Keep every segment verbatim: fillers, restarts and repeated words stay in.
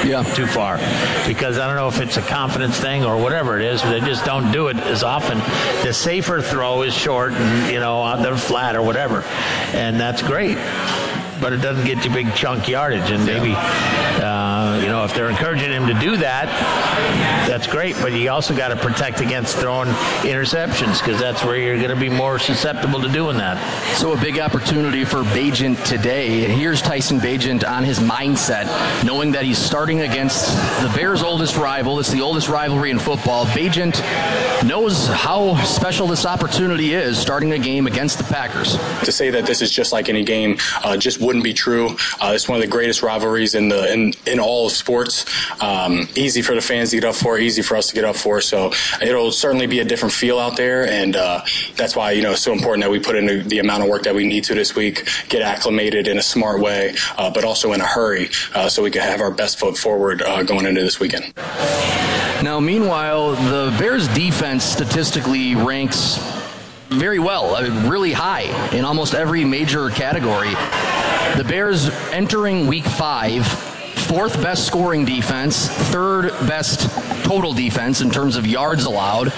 yeah. too far. Because I don't know if it's a confidence thing or whatever it is, but they just don't do it as often. The safer throw is short and, you know, they're flat or whatever. And that's great. But it doesn't get you big chunk yardage. And maybe, uh, you know, if they're encouraging him to do that, that's great. But you also got to protect against throwing interceptions, because that's where you're going to be more susceptible to doing that. So a big opportunity for Bagent today. And here's Tyson Bagent on his mindset, knowing that he's starting against the Bears' oldest rival. It's the oldest rivalry in football. Bagent knows how special this opportunity is, starting a game against the Packers. To say that this is just like any game uh, just wouldn't be true. Uh, it's one of the greatest rivalries in the in, in all of sports. Um, easy for the fans to get up for, easy for us to get up for. So it'll certainly be a different feel out there, and uh, that's why, you know, it's so important that we put in the, the amount of work that we need to this week, get acclimated in a smart way, uh, but also in a hurry, uh, so we can have our best foot forward uh, going into this weekend. Now, meanwhile, the Bears defense statistically ranks very well, I mean, really high in almost every major category. The Bears entering week five, fourth best scoring defense, third best total defense in terms of yards allowed.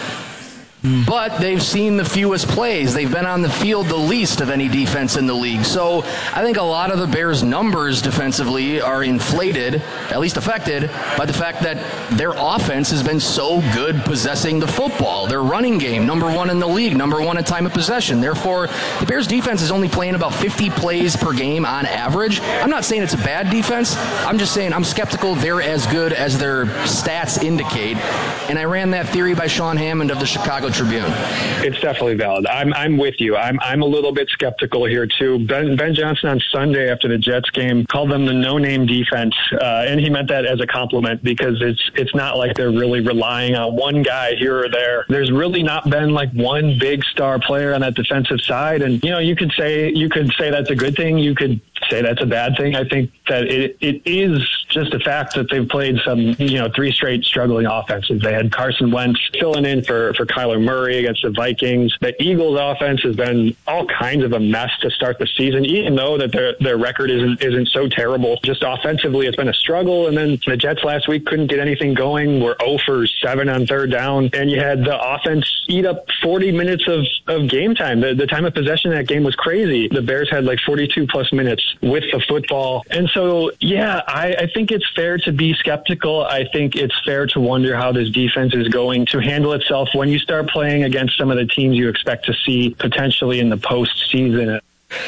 But they've seen the fewest plays. They've been on the field the least of any defense in the league. So I think a lot of the Bears' numbers defensively are inflated, at least affected, by the fact that their offense has been so good possessing the football. Their running game, number one in the league, number one in time of possession. Therefore, the Bears' defense is only playing about fifty plays per game on average. I'm not saying it's a bad defense. I'm just saying I'm skeptical they're as good as their stats indicate. And I ran that theory by Sean Hammond of the Chicago Tribune. It's definitely valid. I'm I'm with you. I'm I'm a little bit skeptical here too. Ben Ben Johnson on Sunday after the Jets game called them the no-name defense, uh, and he meant that as a compliment, because it's it's not like they're really relying on one guy here or there. There's really not been like one big star player on that defensive side, and you know you could say you could say that's a good thing. You could say that's a bad thing. I think that it it is just a fact that they've played some you know three straight struggling offenses. They had Carson Wentz filling in for for Kyler Murray against the Vikings. The Eagles offense has been all kinds of a mess to start the season, even though that their their record isn't isn't so terrible. Just offensively, it's been a struggle. And then the Jets last week couldn't get anything going. We're zero for seven on third down, and you had the offense eat up forty minutes of, of game time. The, the time of possession in that game was crazy. The Bears had like forty-two plus minutes with the football. And so, yeah, I, I think it's fair to be skeptical. I think it's fair to wonder how this defense is going to handle itself when you start playing against some of the teams you expect to see potentially in the postseason.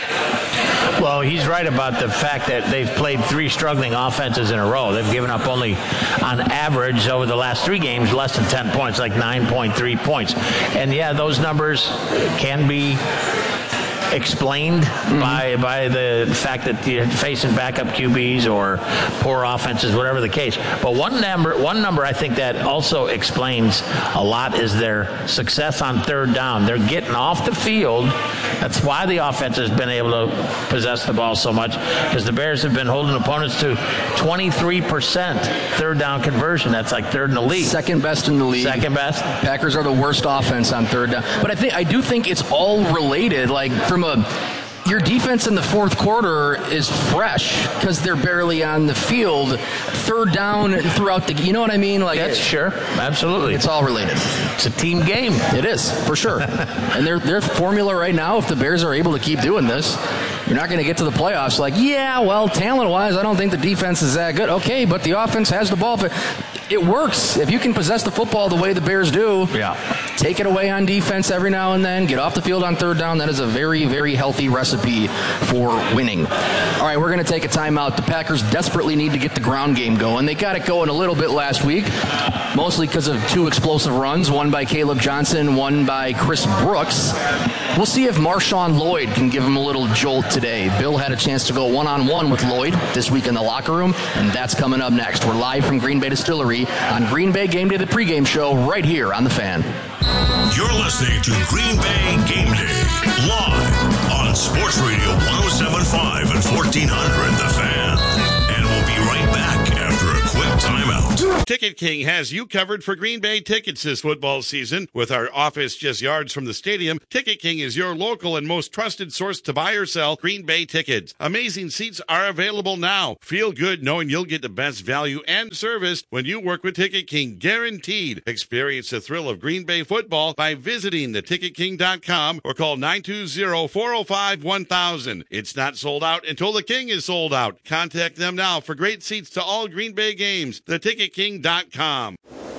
Well, he's right about the fact that they've played three struggling offenses in a row. They've given up only, on average, over the last three games, less than ten points, like nine point three points. And, yeah, those numbers can be explained mm-hmm. by by the fact that you're facing backup Q Bs or poor offenses, whatever the case. But one number, one number I think that also explains a lot is their success on third down. They're getting off the field. That's why the offense has been able to possess the ball so much, because the Bears have been holding opponents to twenty-three percent third down conversion. That's like third in the league. Second best in the league. Second best. Packers are the worst offense on third down. But I think I do think it's all related. Like from a your defense in the fourth quarter is fresh because they're barely on the field. Third down throughout the, you know what I mean? Like, yes, sure, absolutely. It's all related. It's a team game. It is, for sure. And their their formula right now, if the Bears are able to keep doing this, you're not going to get to the playoffs like, yeah, well, talent-wise, I don't think the defense is that good. Okay, but the offense has the ball. It works. If you can possess the football the way the Bears do, yeah. take it away on defense every now and then, get off the field on third down, that is a very, very healthy recipe for winning. All right, we're going to take a timeout. The Packers desperately need to get the ground game going. They got it going a little bit last week, mostly because of two explosive runs, one by Caleb Johnson, one by Chris Brooks. We'll see if Marshawn Lloyd can give him a little jolt today. Bill had a chance to go one-on-one with Lloyd this week in the locker room, and that's coming up next. We're live from Green Bay Distillery on Green Bay Game Day, the pregame show, right here on The Fan. You're listening to Green Bay Game Day, live on Sports Radio one oh seven point five and fourteen hundred The Fan. And we'll be right back after a quick timeout. Ticket King has you covered for Green Bay tickets this football season. With our office just yards from the stadium, Ticket King is your local and most trusted source to buy or sell Green Bay tickets. Amazing seats are available now. Feel good knowing you'll get the best value and service when you work with Ticket King, guaranteed. Experience the thrill of Green Bay football by visiting the ticket king dot com or call nine two zero, four oh five, one thousand. It's not sold out until the King is sold out. Contact them now for great seats to all Green Bay games. the ticket king dot com.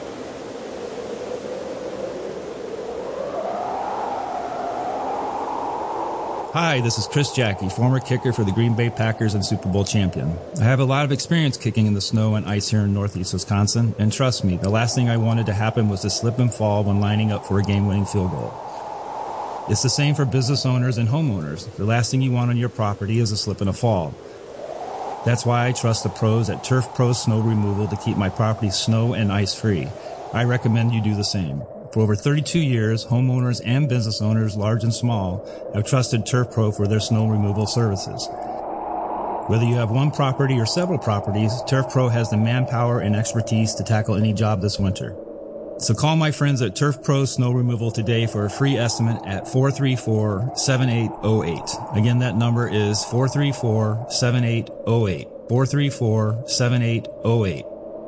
Hi, this is Chris Jackie, former kicker for the Green Bay Packers and Super Bowl champion. I have a lot of experience kicking in the snow and ice here in Northeast Wisconsin, and trust me, the last thing I wanted to happen was to slip and fall when lining up for a game-winning field goal. It's the same for business owners and homeowners. The last thing you want on your property is a slip and a fall. That's why I trust the pros at Turf Pro Snow Removal to keep my property snow and ice free. I recommend you do the same. For over thirty-two years, homeowners and business owners, large and small, have trusted Turf Pro for their snow removal services. Whether you have one property or several properties, Turf Pro has the manpower and expertise to tackle any job this winter. So call my friends at Turf Pro Snow Removal today for a free estimate at four three four, seven eight zero eight. Again, that number is four three four, seven eight zero eight. four three four, seven eight zero eight.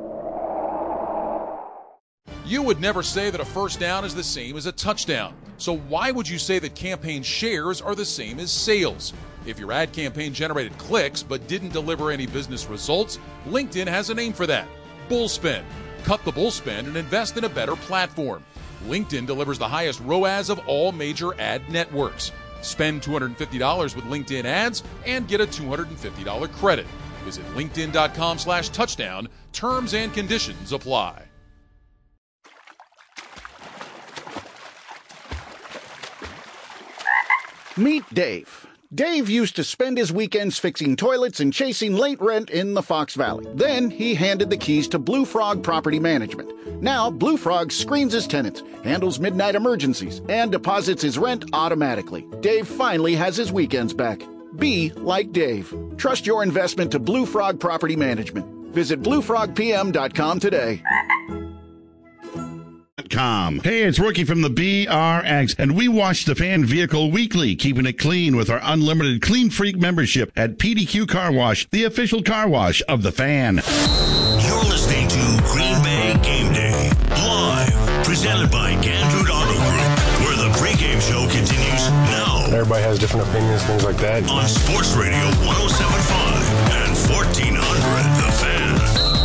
You would never say that a first down is the same as a touchdown. So why would you say that campaign shares are the same as sales? If your ad campaign generated clicks but didn't deliver any business results, LinkedIn has a name for that: Bullspin. Cut the bullspin and invest in a better platform. LinkedIn delivers the highest R O A S of all major ad networks. Spend two hundred fifty dollars with LinkedIn ads and get a two hundred fifty dollars credit. Visit linkedin.com slash touchdown. Terms and conditions apply. Meet Dave. Dave used to spend his weekends fixing toilets and chasing late rent in the Fox Valley. Then he handed the keys to Blue Frog Property Management. Now, Blue Frog screens his tenants, handles midnight emergencies, and deposits his rent automatically. Dave finally has his weekends back. Be like Dave. Trust your investment to Blue Frog Property Management. Visit blue frog p m dot com today. Hey, it's Rookie from the B R X, and we wash the Fan vehicle weekly, keeping it clean with our unlimited Clean Freak membership at P D Q Car Wash, the official car wash of the Fan. You're listening to Green Bay Game Day, live, presented by Gandrud Auto Group, where the pregame show continues now. Everybody has different opinions, things like that. On Sports Radio one oh seven point five and fourteen hundred, The Fan.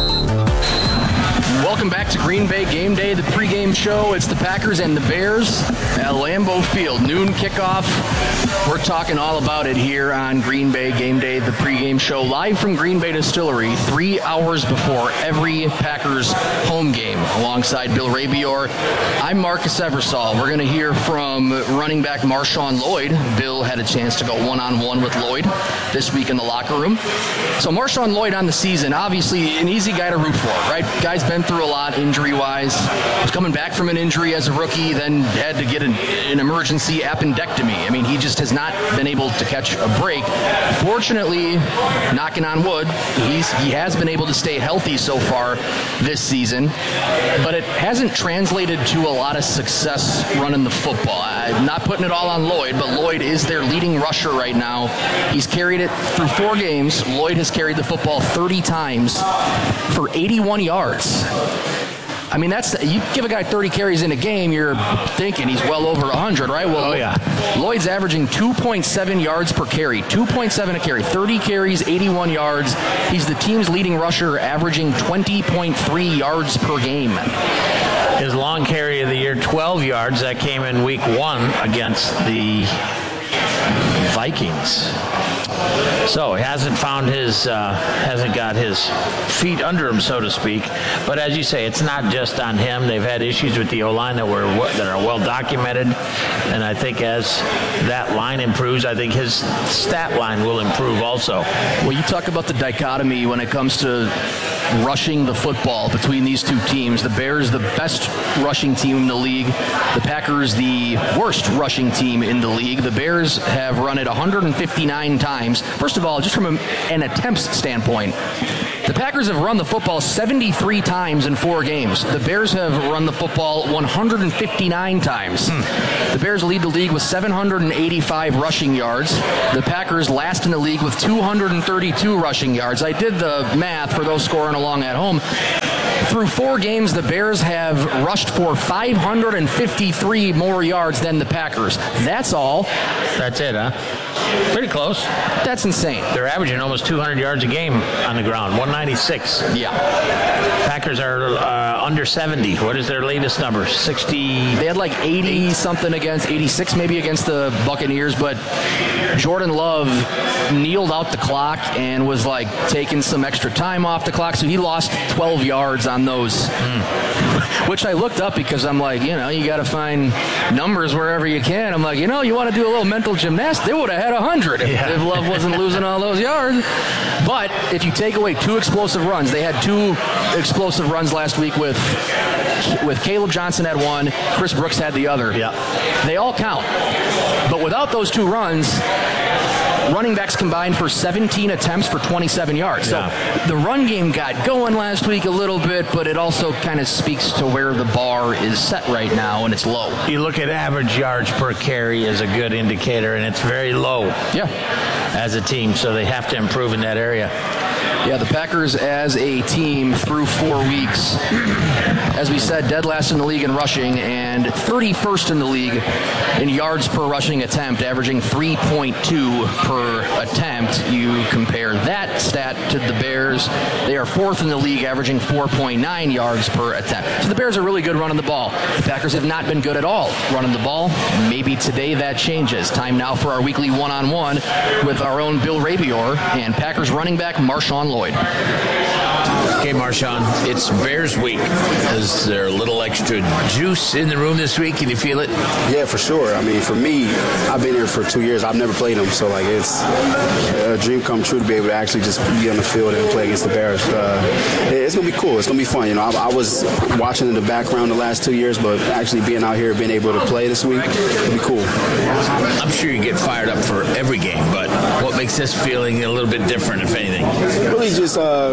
Welcome back to Green Bay Game Day, the pregame show. It's the Packers and the Bears at Lambeau Field. Noon kickoff. We're talking all about it here on Green Bay Game Day, the pregame show, live from Green Bay Distillery, three hours before every Packers home game, alongside Bill Rabior. I'm Marcus Eversole. We're going to hear from running back Marshawn Lloyd. Bill had a chance to go one-on-one with Lloyd this week in the locker room. So Marshawn Lloyd on the season, obviously an easy guy to root for, right? Guy's been through a lot injury-wise. Was coming back from an injury as a rookie, then had to get an, an emergency appendectomy. I mean, he just has not been able to catch a break. Fortunately, knocking on wood, he's he has been able to stay healthy so far this season, but it hasn't translated to a lot of success running the football. I'm not putting it all on Lloyd, but Lloyd is their leading rusher right now. He's carried it through four games. Lloyd has carried the football thirty times for eighty-one yards. I mean, that's you give a guy thirty carries in a game, you're thinking he's well over one hundred, right? Well, oh, yeah. Lloyd's averaging two point seven yards per carry, two point seven a carry, thirty carries, eighty-one yards. He's the team's leading rusher, averaging twenty point three yards per game. His long carry of the year, twelve yards. That came in week one against the Vikings. So he hasn't found his, uh, hasn't got his feet under him, so to speak. But as you say, it's not just on him. They've had issues with the O-line that were that are well documented, and I think as that line improves, I think his stat line will improve also. Well, you talk about the dichotomy when it comes to rushing the football between these two teams. The Bears, the best rushing team in the league. The Packers, the worst rushing team in the league. The Bears have run it one hundred fifty-nine times. First of all, just from a, an attempts standpoint, The Packers have run the football seventy-three times in four games. The Bears have run the football one hundred fifty-nine times. Hmm. The Bears lead the league with seven hundred eighty-five rushing yards. The Packers last in the league with two hundred thirty-two rushing yards. I did the math for those scoring along at home. Through four games, the Bears have rushed for five hundred fifty-three more yards than the Packers. That's all. That's it, huh? Pretty close. That's insane. They're averaging almost two hundred yards a game on the ground, one ninety-six. Yeah. Packers are uh, under seventy. What is their latest number? sixty. They had like eighty-something against, eighty-six maybe against the Buccaneers, but Jordan Love kneeled out the clock and was like taking some extra time off the clock, so he lost twelve yards on those, mm. which I looked up because I'm like, you know, you got to find numbers wherever you can. I'm like, you know, you want to do a little mental gymnastics. They would have had one hundred if, yeah. if Love wasn't losing all those yards. But if you take away two explosive runs, they had two explosive runs last week with with Caleb Johnson had one, Chris Brooks had the other. Yeah. They all count. But without those two runs, running backs combined for seventeen attempts for twenty-seven yards. Yeah. So the run game got going last week a little bit, but it also kind of speaks to where the bar is set right now, and it's low. You look at average yards per carry as a good indicator, and it's very low. Yeah. As a team, so they have to improve in that area. Yeah, the Packers as a team through four weeks, as we said, dead last in the league in rushing and thirty-first in the league in yards per rushing attempt, averaging three point two per attempt. You compare that stat to the Bears, they are fourth in the league, averaging four point nine yards per attempt. So the Bears are really good running the ball. The Packers have not been good at all running the ball. Maybe today that changes. Time now for our weekly one-on-one with our own Bill Rabior and Packers running back Marshawn Lloyd. Okay, Marshawn, it's Bears week. Is there a little extra juice in the room this week? Can you feel it? Yeah, for sure. I mean, for me, I've been here for two years. I've never played them, so like it's a dream come true to be able to actually just be on the field and play against the Bears. Uh, it's gonna be cool. It's gonna be fun. You know, I, I was watching in the background the last two years, but actually being out here, being able to play this week, it'll be cool. I'm sure you get fired up for every game, but what makes this feeling a little bit different, if anything? Really, just uh,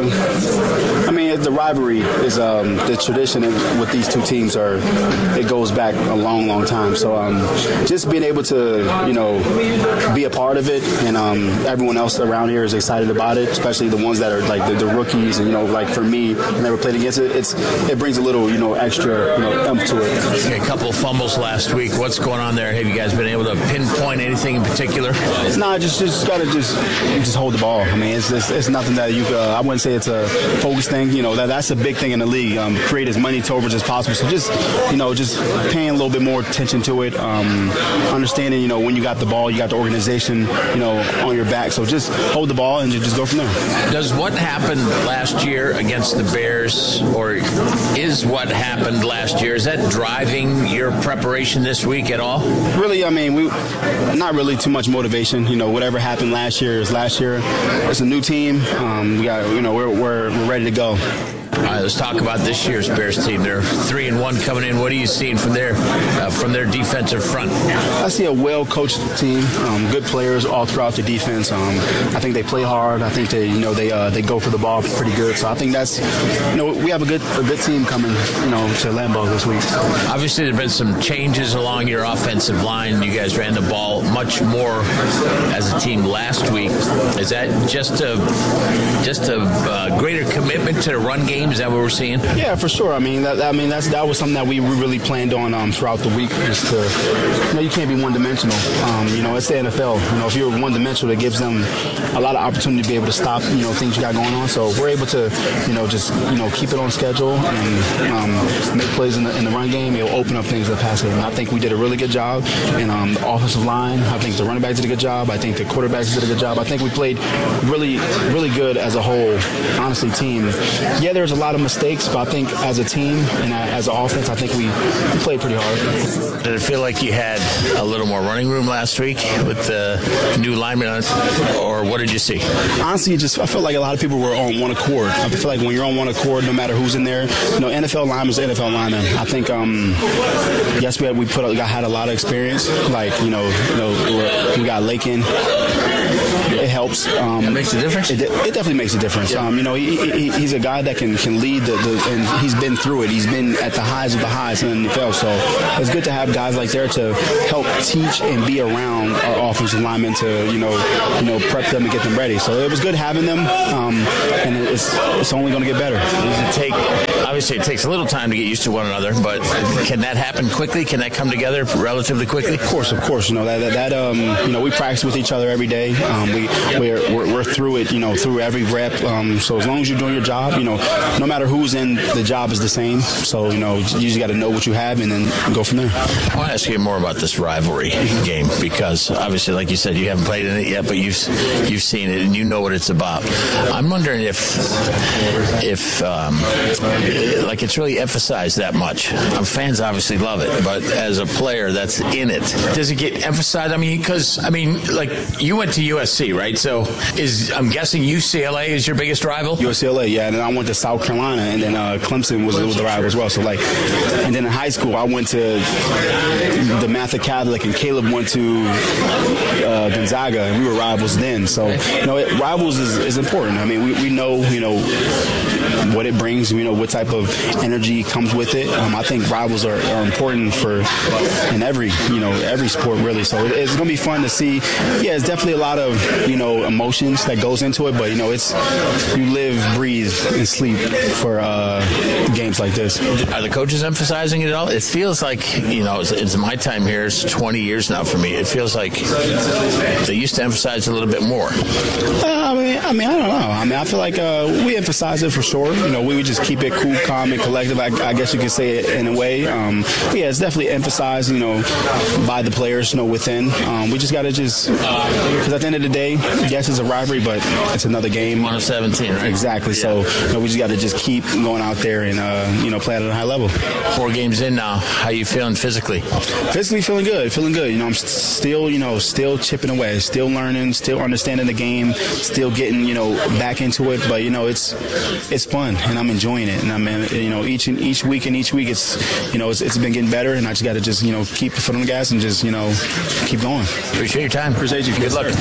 I mean, the rivalry is um, the tradition with these two teams are it goes back a long, long time. So um, just being able to, you know, be a part of it, and um, everyone else around here is excited about it, especially the ones that are like the, the rookies. And you know, like for me, I never played against it. It's it brings a little, you know, extra, you know, oomph to it. Okay, a couple of fumbles last week. What's going on there? Have you guys been able to pinpoint anything in particular? It's not just just gotta just just hold the ball. I mean, it's it's, it's nothing that you. Uh, I wouldn't say it's a focus thing. You know, that that's a big thing in the league. Um, create as many turnovers as possible. So just, you know, just paying a little bit more attention to it. Um, understanding, you know, when you got the ball, you got the organization, you know, on your back. So just hold the ball and just go from there. Does what happened last year against the Bears, or is what happened last year, is that driving your preparation this week at all? Really, I mean, we not really too much motivation. You know, whatever happened last year is last year. It's a new team. Um, we got, you know, we're we're we're ready to go. All right, let's talk about this year's Bears team. They're three and one coming in. What are you seeing from their uh, from their defensive front? I see a well-coached team, um, good players all throughout the defense. Um, I think they play hard. I think they, you know, they uh, they go for the ball pretty good. So I think that's, you know, we have a good a good team coming, you know, to Lambeau this week. Obviously, there've been some changes along your offensive line. You guys ran the ball much more as a team last week. Is that just a just a uh, greater commitment to the run game? Is that what we're seeing? Yeah, for sure. I mean, that, I mean that's that was something that we really planned on um, throughout the week. Just to, you know, you can't be one-dimensional. Um, you know, it's the N F L. You know, if you're one-dimensional, it gives them a lot of opportunity to be able to stop, you know, things you got going on. So we're able to, you know, just, you know, keep it on schedule and um, make plays in the, in the run game. It'll open up things in the pass game. And I think we did a really good job. And um, the offensive line, I think the running backs did a good job. I think the quarterbacks did a good job. I think we played really, really good as a whole, honestly, team. Yeah, there's a lot of mistakes, but I think as a team and as an offense, I think we, we played pretty hard. Did it feel like you had a little more running room last week with the new linemen on it, or what did you see? Honestly, it just I felt like a lot of people were on one accord. I feel like when you're on one accord, no matter who's in there, you know, N F L linemen, N F L linemen. I think, um, yes, we had we put we had a lot of experience. Like, you know, you know, we got Lakin. it helps. Um, it makes a difference? It, it definitely makes a difference. Yeah. Um, you know, he, he, he's a guy that can, can lead, the, the, and he's been through it. He's been at the highs of the highs in the N F L, so it's good to have guys like there to help teach and be around our offensive linemen to, you know, you know, prep them and get them ready. So it was good having them, um, and it's it's only going to get better. Does it take, obviously, it takes a little time to get used to one another, but can that happen quickly? Can that come together relatively quickly? Of course, of course. You know that that, that um, you know we practice with each other every day. Um, we we're, we're we're through it. You know, through every rep. Um, so as long as you're doing your job, you know, no matter who's in, the job is the same. So you know, you just got to know what you have and then go from there. I want to ask you more about this rivalry game because obviously, like you said, you haven't played in it yet, but you've you've seen it and you know what it's about. I'm wondering if if um, like it's really emphasized that much. Um, fans obviously love it, but as a player that's in it, does it get emphasized? I mean, because I mean, like you went to U S C, right? So is I'm guessing U C L A is your biggest rival? U C L A, yeah. And then I went to South Carolina, and then uh, Clemson was, was the rival as well. So like, and then in high school, I went to the Mather Catholic, and Caleb went to uh, Gonzaga, and we were rivals then. So you know, it, rivals is, is important. I mean, we, we know you know what it brings. You know what type of energy comes with it. Um, I think rivals are, are important for in every you know every sport really. So it, it's gonna be fun to see. Yeah, it's definitely a lot of you know emotions that goes into it, but you know it's you live, breathe, and sleep for uh, games like this. Are the coaches emphasizing it all? It feels like you know it's, it's my time here. It's twenty years now for me. It feels like they used to emphasize a little bit more. Uh, I mean, I mean, I don't know. I mean, I feel like uh, we emphasize it for sure. You know, we would just keep it cool, calm, and collective. I, I guess you could say it in a way. Um, but yeah, it's definitely emphasized, you know, by the players, you know, within. Um, we just got to just, because at the end of the day, yes, it's a rivalry, but it's another game. one of seventeen, right? Exactly. Yeah. So you know, we just got to just keep going out there and, uh, you know, play at a high level. Four games in now. How you feeling physically? Physically feeling good. Feeling good. You know, I'm still, you know, still chipping away, still learning, still understanding the game, still getting, you know, back into it. But, you know, it's it's fun, and I'm enjoying it. And I'm, you know, each and each week and each week, it's, you know, it's, it's been getting better, and I just got to just, you know, keep the foot on the gas and just, you know, keep going. Appreciate your time. Appreciate you. Good luck.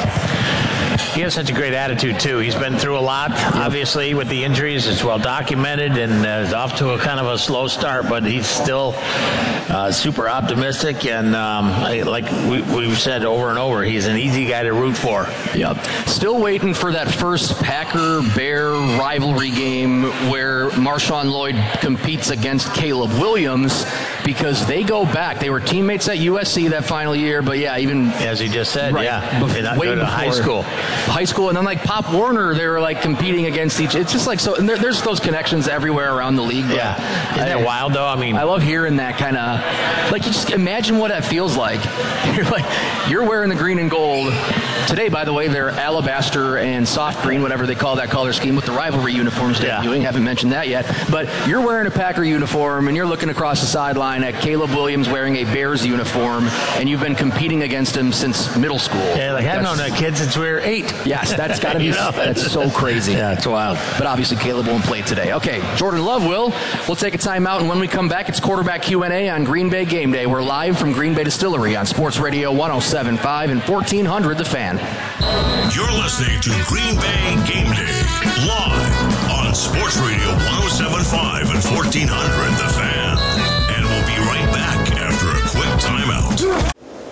He has such a great attitude, too. He's been through a lot, obviously, with the injuries. It's well documented, and uh, is off to a kind of a slow start, but he's still uh, super optimistic. And um, I, like we, we've said over and over, he's an easy guy to root for. Yep. Still waiting for that first Packer-Bear rivalry game where Marshawn Lloyd competes against Caleb Williams, because they go back. They were teammates at U S C that final year, but yeah, even as he just said, right, yeah, bef- way go to before high school, high school, and then like Pop Warner, they were like competing against each. It's just like so. And there, there's those connections everywhere around the league. Yeah, isn't that wild though? I mean, I love hearing that kind of like. You just imagine what that feels like. You're like you're wearing the green and gold. Today, by the way, they're alabaster and soft green, whatever they call that color scheme, with the rivalry uniforms debuting. Yeah. Haven't mentioned that yet. But you're wearing a Packer uniform, and you're looking across the sideline at Caleb Williams wearing a Bears uniform, and you've been competing against him since middle school. Yeah, like I've known that kid since we were eight. Yes, that's got to be, know, that's so crazy. Yeah, it's wild. But obviously, Caleb won't play today. Okay, Jordan Love will. We'll take a timeout, and when we come back, it's quarterback Q and A on Green Bay Game Day. We're live from Green Bay Distillery on Sports Radio one oh seven point five and fourteen hundred The Fan. You're listening to Green Bay Game Day, live on Sports Radio one oh seven point five and fourteen hundred The Fan. And we'll be right back after a quick timeout.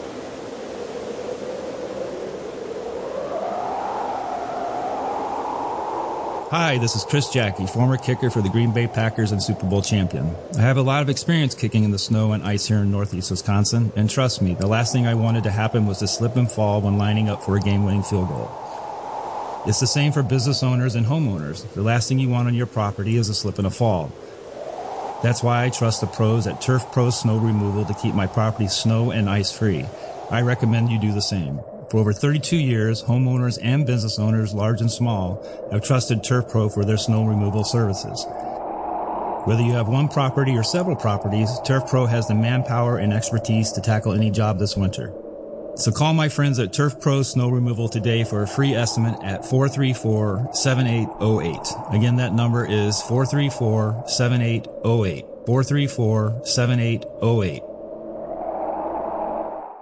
Hi, this is Chris Jackie, former kicker for the Green Bay Packers and Super Bowl champion. I have a lot of experience kicking in the snow and ice here in Northeast Wisconsin, and trust me, the last thing I wanted to happen was to slip and fall when lining up for a game-winning field goal. It's the same for business owners and homeowners. The last thing you want on your property is a slip and a fall. That's why I trust the pros at Turf Pro Snow Removal to keep my property snow and ice free. I recommend you do the same. For over thirty-two years, homeowners and business owners, large and small, have trusted Turf Pro for their snow removal services. Whether you have one property or several properties, Turf Pro has the manpower and expertise to tackle any job this winter. So call my friends at Turf Pro Snow Removal today for a free estimate at four three four, seven eight zero eight. Again, that number is four three four, seven eight zero eight. four three four, seven eight zero eight.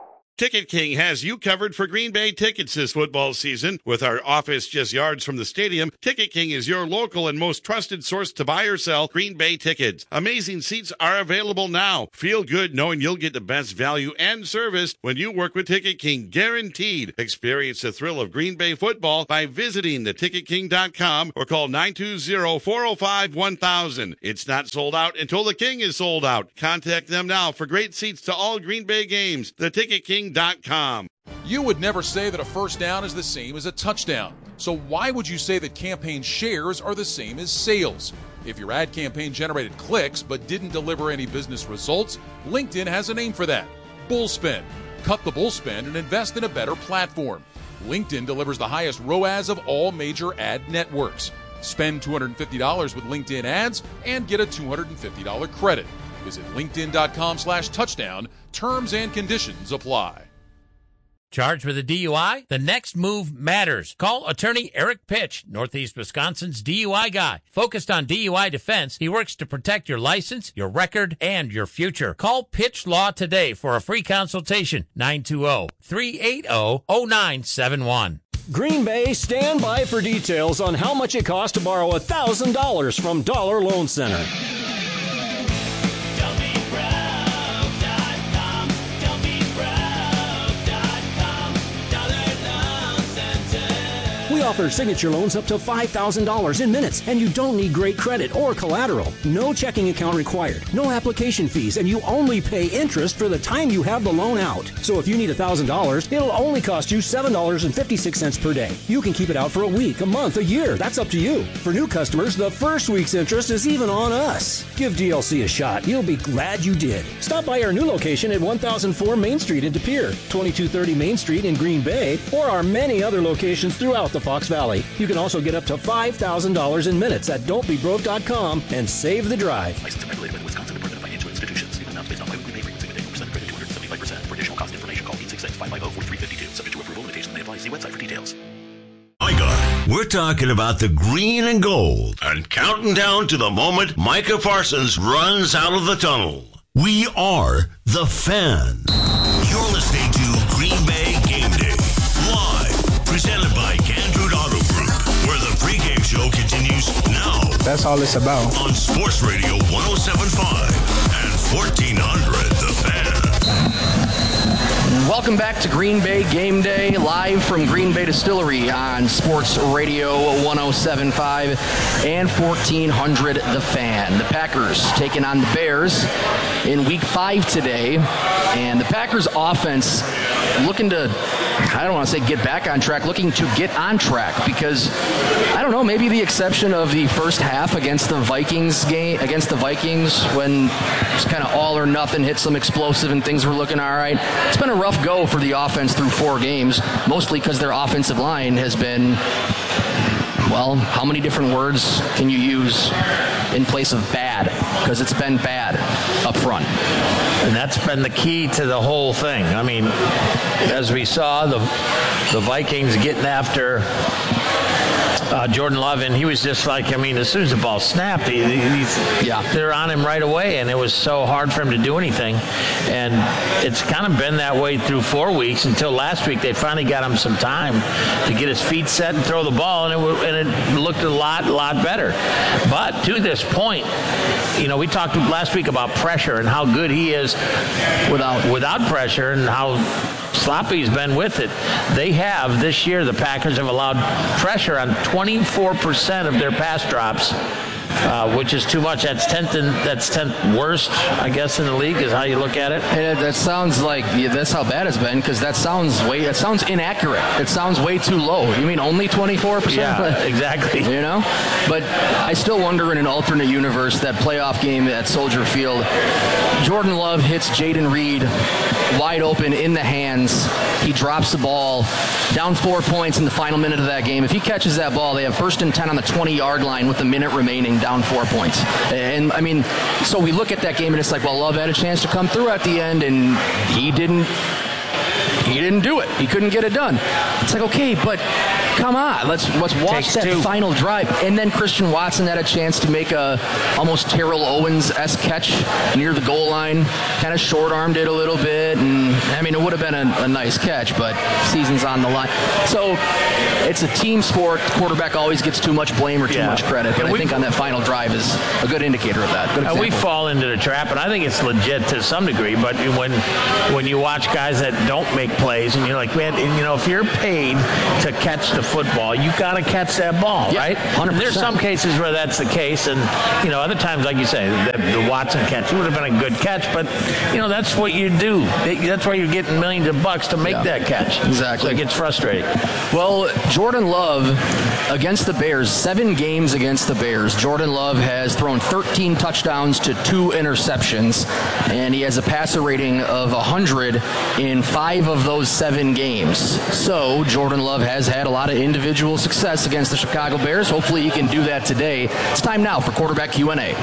Ticket King has you covered for Green Bay tickets this football season. With our office just yards from the stadium, Ticket King is your local and most trusted source to buy or sell Green Bay tickets. Amazing seats are available now. Feel good knowing you'll get the best value and service when you work with Ticket King, guaranteed. Experience the thrill of Green Bay football by visiting the ticket king dot com or call nine two zero, four oh five, one thousand. It's not sold out until the King is sold out. Contact them now for great seats to all Green Bay games. the ticket king dot com. You would never say that a first down is the same as a touchdown. So why would you say that campaign shares are the same as sales? If your ad campaign generated clicks but didn't deliver any business results, LinkedIn has a name for that: Bullspend. Cut the bullspend and invest in a better platform. LinkedIn delivers the highest R O A S of all major ad networks. Spend two hundred fifty dollars with LinkedIn ads and get a two hundred fifty dollars credit. Visit linkedin.com slash touchdown. Terms and conditions apply. Charged with a D U I? The next move matters. Call attorney Eric Pitch, Northeast Wisconsin's D U I guy. Focused on D U I defense, he works to protect your license, your record, and your future. Call Pitch Law today for a free consultation. nine two zero, three eight zero, zero nine seven one. Green Bay, stand by for details on how much it costs to borrow one thousand dollars from Dollar Loan Center. We offer signature loans up to five thousand dollars in minutes, and you don't need great credit or collateral. No checking account required, no application fees, and you only pay interest for the time you have the loan out. So if you need one thousand dollars, it'll only cost you seven dollars and fifty-six cents per day. You can keep it out for a week, a month, a year. That's up to you. For new customers, the first week's interest is even on us. Give D L C a shot. You'll be glad you did. Stop by our new location at one thousand four Main Street in De Pere, twenty-two thirty Main Street in Green Bay, or our many other locations throughout the Fox Valley. You can also get up to five thousand dollars in minutes at don't be broke dot com and save the drive. Licensed and regulated by the Wisconsin Department of Financial Institutions. Even amounts based on biweekly pay frequency with a percent credit two hundred seventy-five percent. For additional cost information, call eight six six, five five zero, four three five two. Subject to approval, limitations may apply. See website for details. Micah, we're talking about the green and gold and counting down to the moment Micah Parsons runs out of the tunnel. We are The Fan. You're listening to Green Bay Game Day, live, presented by Candroot Auto Group, where the pregame show continues now. That's all it's about. On Sports Radio one oh seven point five and fourteen hundred The Fan. Welcome back to Green Bay Game Day, live from Green Bay Distillery on Sports Radio one oh seven point five and fourteen hundred The Fan. The Packers taking on the Bears in week five today, and the Packers offense looking to, I don't want to say get back on track, looking to get on track because, I don't know, maybe the exception of the first half against the Vikings game, against the Vikings when it's kind of all or nothing, hit some explosive and things were looking all right. It's been a rough go for the offense through four games, mostly because their offensive line has been, well, how many different words can you use in place of bad? Because it's been bad up front. And that's been the key to the whole thing. I mean, as we saw, the the Vikings getting after uh, Jordan Love, and he was just like, I mean, as soon as the ball snapped, he, he's, yeah. they're on him right away, and it was so hard for him to do anything. And it's kind of been that way through four weeks until last week. They finally got him some time to get his feet set and throw the ball, and it, and it looked a lot, lot better. But to this point, you know, we talked last week about pressure and how good he is without without pressure and how sloppy he's been with it. They have, this year, the Packers have allowed pressure on twenty-four percent of their pass drops, uh, which is too much. That's tenth and that's tenth worst, I guess, in the league is how you look at it. And that sounds like yeah, that's how bad it's been, because that sounds way that sounds inaccurate. It sounds way too low. You mean only twenty-four percent? Yeah, exactly. You know, but I still wonder, in an alternate universe, that playoff game at Soldier Field, Jordan Love hits Jaden Reed wide open in the hands. He drops the ball, down four points in the final minute of that game. If he catches that ball, they have first and ten on the twenty-yard line with a minute remaining, down four points. And, I mean, so we look at that game, and it's like, well, Love had a chance to come through at the end, and he didn't he didn't do it. He couldn't get it done. It's like, okay, but Come on, let's let's watch Takes that two. final drive. And then Christian Watson had a chance to make a almost Terrell Owens-esque catch near the goal line. Kind of short-armed it a little bit. And, I mean, it would have been a, a nice catch, but season's on the line. So it's a team sport. The quarterback always gets too much blame or too Yeah. much credit. But And I we- think on that final drive is a good indicator of that. Good Uh, we example. fall into the trap, and I think it's legit to some degree. But when when you watch guys that don't make plays, and you're like, man, and, you know, if you're paid to catch the football, you got to catch that ball, Yeah, right? one hundred percent. There's some cases where that's the case, and you know, other times, like you say, the, the Watson catch, it would have been a good catch, but you know, that's what you do. That's why you're getting millions of bucks to make Yeah. that catch. Exactly. So it gets frustrating. Well, Jordan Love against the Bears, seven games against the Bears. Jordan Love has thrown thirteen touchdowns to two interceptions, and he has a passer rating of one hundred in five of those seven games. So Jordan Love has had a lot of individual success against the Chicago Bears. Hopefully he can do that today. It's time now for Quarterback Q and A.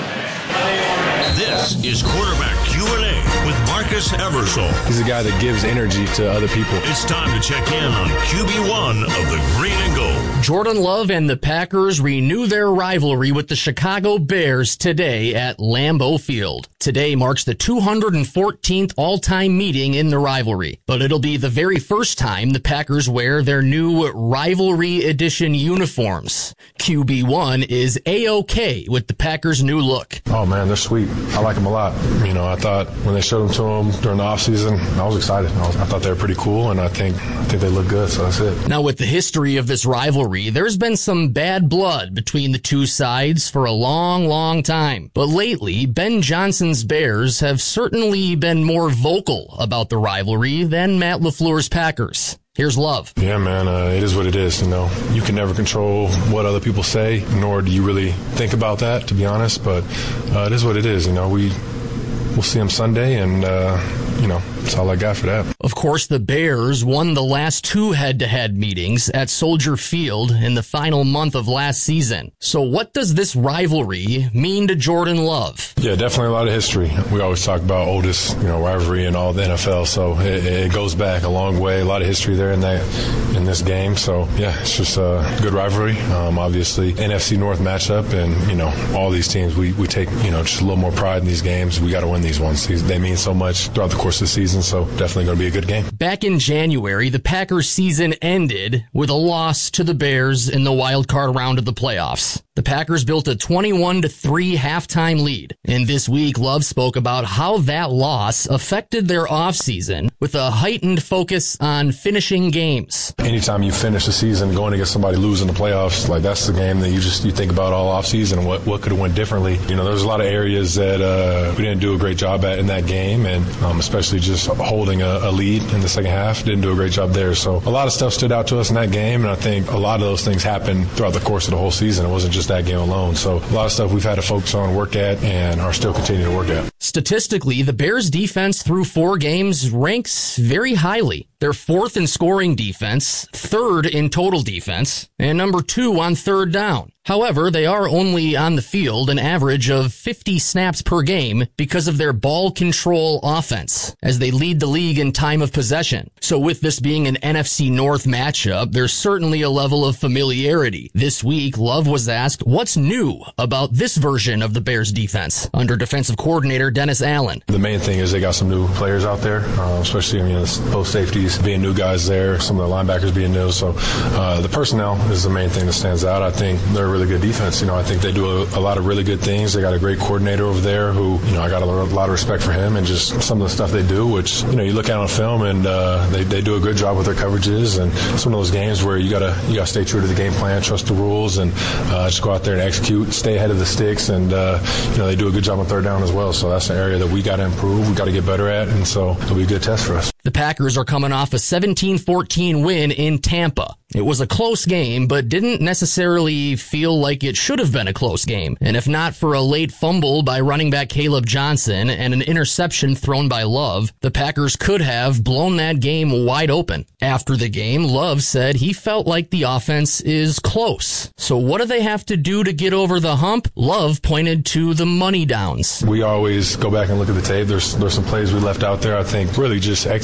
This is Quarterback Q and A with Marcus Eversole. He's a guy that gives energy to other people. It's time to check in on Q B one of the Green and Gold. Jordan Love and the Packers renew their rivalry with the Chicago Bears today at Lambeau Field. Today marks the two hundred fourteenth all-time meeting in the rivalry, but it'll be the very first time the Packers wear their new Rivalry Edition uniforms. Q B one is A-OK with the Packers' new look. Oh, man, they're sweet. I like them a lot. You know, I thought when they showed them to them during the offseason, I was excited. I, was, I thought they were pretty cool, and I think I think they look good, so that's it. Now, with the history of this rivalry, there's been some bad blood between the two sides for a long, long time. But lately, Ben Johnson's Bears have certainly been more vocal about the rivalry than Matt LaFleur's Packers. Here's Love. Yeah, man, uh, it is what it is. You know, you can never control what other people say, nor do you really think about that, to be honest. But uh, it is what it is. You know, we we'll see them Sunday, and uh, you know, that's all I got for that. Of course, the Bears won the last two head-to-head meetings at Soldier Field in the final month of last season. So what does this rivalry mean to Jordan Love? Yeah, definitely a lot of history. We always talk about oldest, you know, rivalry in all the N F L, so it, it goes back a long way. A lot of history there in that in this game. So yeah, it's just a good rivalry. Um, obviously, N F C North matchup, and you know, all these teams we we take you know just a little more pride in these games. We got to win these ones. These, they mean so much throughout the course of the season. So definitely going to be a good game. Back in January, the Packers season ended with a loss to the Bears in the wild card round of the playoffs. The Packers built a twenty-one to three halftime lead. And this week, Love spoke about how that loss affected their offseason with a heightened focus on finishing games. Anytime you finish the season going against somebody losing the playoffs, like that's the game that you just you think about all offseason and what, what could have went differently. You know, there's a lot of areas that uh, we didn't do a great job at in that game, and um, especially just holding a, a lead in the second half, didn't do a great job there. So a lot of stuff stood out to us in that game, and I think a lot of those things happened throughout the course of the whole season. It wasn't just that game alone. So a lot of stuff we've had to focus on, work at, and are still continuing to work at. Statistically, the Bears' defense through four games ranks very highly. They're fourth in scoring defense, third in total defense, and number two on third down. However, they are only on the field an average of fifty snaps per game because of their ball control offense, as they lead the league in time of possession. So with this being an N F C North matchup, there's certainly a level of familiarity. This week, Love was asked what's new about this version of the Bears defense under defensive coordinator Dennis Allen. The main thing is they got some new players out there, uh, especially I mean, post safeties being new guys there, some of the linebackers being new. So uh, the personnel is the main thing that stands out. I think they're a really good defense. You know, I think they do a, a lot of really good things. They got a great coordinator over there who, you know, I got a lot of respect for him and just some of the stuff they do, which, you know, you look at on film and uh, they, they do a good job with their coverages. And it's one of those games where you gotta you gotta stay true to the game plan, trust the rules, and uh, just go out there and execute, stay ahead of the sticks. And uh, you know, they do a good job on third down as well. So that's an area that we got to improve, we got to get better at, and so it'll be a good test for us. The Packers are coming off a seventeen fourteen win in Tampa. It was a close game, but didn't necessarily feel like it should have been a close game. And if not for a late fumble by running back Caleb Johnson and an interception thrown by Love, the Packers could have blown that game wide open. After the game, Love said he felt like the offense is close. So what do they have to do to get over the hump? Love pointed to the money downs. We always go back and look at the tape. There's there's some plays we left out there. I think really just executing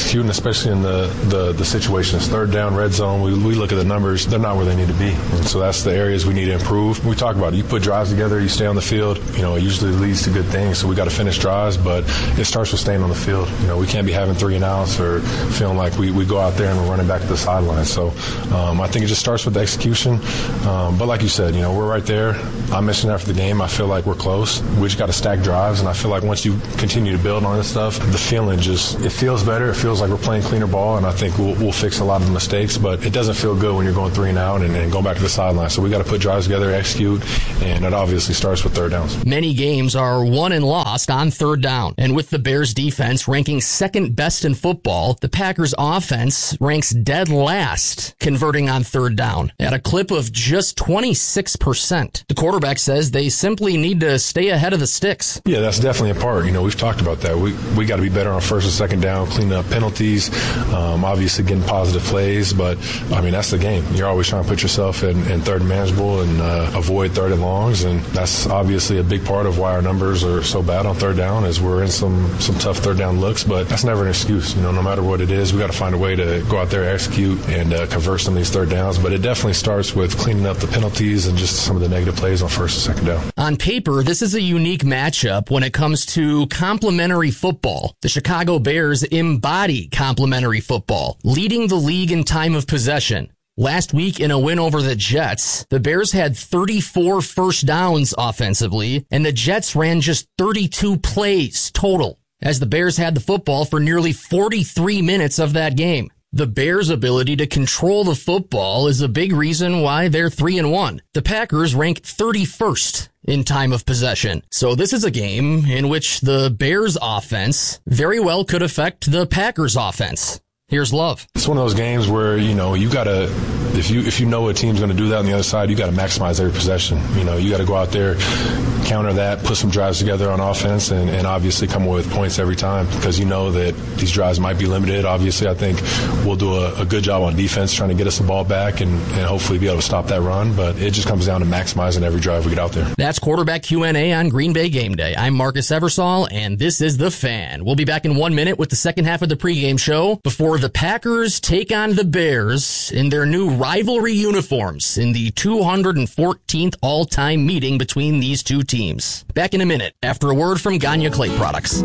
executing, especially in the, the, the situations. Third down, red zone, we, we look at the numbers, they're not where they need to be. And so that's the areas we need to improve. We talk about it. You put drives together, you stay on the field, you know, it usually leads to good things. So we got to finish drives, but it starts with staying on the field. You know, we can't be having three and outs or feeling like we, we go out there and we're running back to the sideline. So um, I think it just starts with the execution. Um, but like you said, you know, we're right there. I mentioned after the game, I feel like we're close. We just got to stack drives, and I feel like once you continue to build on this stuff, the feeling just, it feels better. It feels like we're playing cleaner ball, and I think we'll, we'll fix a lot of the mistakes, but it doesn't feel good when you're going three and out and, and going back to the sideline. So we got to put drives together, execute, and it obviously starts with third downs. Many games are won and lost on third down, and with the Bears defense ranking second best in football, the Packers offense ranks dead last converting on third down at a clip of just twenty-six percent. The quarterback says they simply need to stay ahead of the sticks. Yeah, that's definitely a part. You know, we've talked about that. We we got to be better on first and second down, cleaning up penalties, um, obviously getting positive plays, but I mean, that's the game. You're always trying to put yourself in, in third and manageable and uh, avoid third and longs, and that's obviously a big part of why our numbers are so bad on third down is we're in some, some tough third down looks, but that's never an excuse. You know, no matter what it is, we got to find a way to go out there, execute, and uh, convert some of these third downs, but it definitely starts with cleaning up the penalties and just some of the negative plays on first and second down. On paper, this is a unique matchup when it comes to complementary football. The Chicago Bears embody complementary football, leading the league in time of possession. Last week in a win over the Jets, the Bears had thirty-four first downs offensively, and the Jets ran just thirty-two plays total, as the Bears had the football for nearly forty-three minutes of that game. The Bears' ability to control the football is a big reason why they're three and one. The Packers rank thirty-first in time of possession. So this is a game in which the Bears' offense very well could affect the Packers' offense. Here's Love. It's one of those games where, you know, you got to, if you if you know a team's going to do that on the other side, you got to maximize every possession. You know, you got to go out there, counter that, put some drives together on offense, and, and obviously come away with points every time because you know that these drives might be limited. Obviously, I think we'll do a, a good job on defense trying to get us the ball back and, and hopefully be able to stop that run, but it just comes down to maximizing every drive we get out there. That's Quarterback Q and A on Green Bay Game Day. I'm Marcus Eversole, and this is The Fan. We'll be back in one minute with the second half of the pregame show before the Packers take on the Bears in their new rivalry uniforms in the two hundred fourteenth all-time meeting between these two teams. Back in a minute after a word from Gagne Clay Products.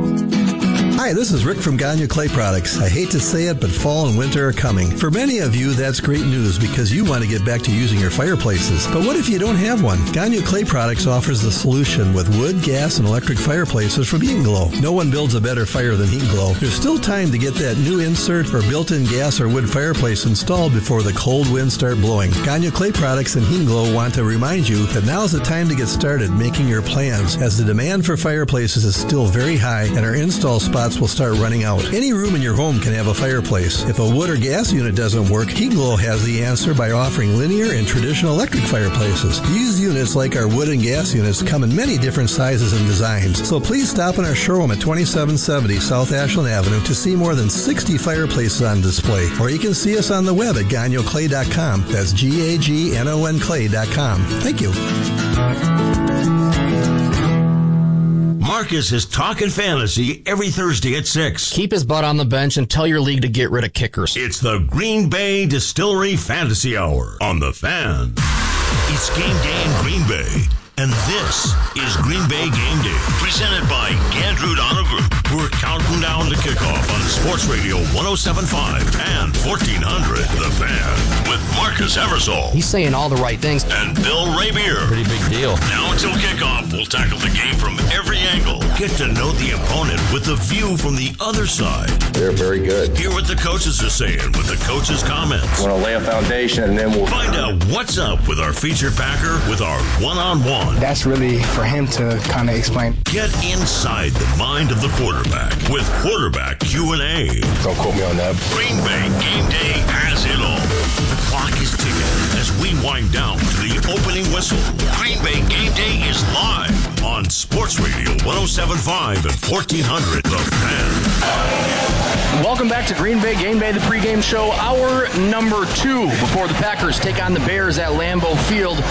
Hi, this is Rick from Gagne Clay Products. I hate to say it, but fall and winter are coming. For many of you, that's great news because you want to get back to using your fireplaces. But what if you don't have one? Gagne Clay Products offers the solution with wood, gas, and electric fireplaces from Heat and Glow. No one builds a better fire than Heat and Glow. There's still time to get that new insert or built-in gas or wood fireplace installed before the cold winds start blowing. Gagne Clay Products and Heat and Glow want to remind you that now's the time to get started making your plans, as the demand for fireplaces is still very high and our install spots will start running out. Any room in your home can have a fireplace. If a wood or gas unit doesn't work, Heat and Glow has the answer by offering linear and traditional electric fireplaces. These units, like our wood and gas units, come in many different sizes and designs. So please stop in our showroom at twenty-seven seventy South Ashland Avenue to see more than sixty fireplaces on display. Or you can see us on the web at gagne clay dot com. That's G A G N O N clay dot com. Thank you. Marcus is talking fantasy every Thursday at six. Keep his butt on the bench and tell your league to get rid of kickers. It's the Green Bay Distillery Fantasy Hour on The Fan. It's game day in Green Bay, and this is Green Bay Game Day, presented by Gandrud Auto Group. We're counting down to kickoff on Sports Radio one oh seven point five and fourteen hundred The Fan with Marcus Eversole. He's saying all the right things. And Bill Rabier. Pretty big deal. Now until kickoff, we'll tackle the game from every angle. Get to know the opponent with a view from the other side. They're very good. Hear what the coaches are saying with the coaches' comments. We're going to lay a foundation, and then we'll find out what's up with our featured Packer with our one-on-one. That's really for him to kind of explain. Get inside the mind of the quarterback with Quarterback Q and A. Don't quote me on that. Green Bay Game Day has it all. The clock is ticking as we wind down to the opening whistle. Green Bay Game Day is live on Sports Radio one oh seven point five and fourteen hundred The Fan. Welcome back to Green Bay Game Day, the pregame show, hour number two before the Packers take on the Bears at Lambeau Field.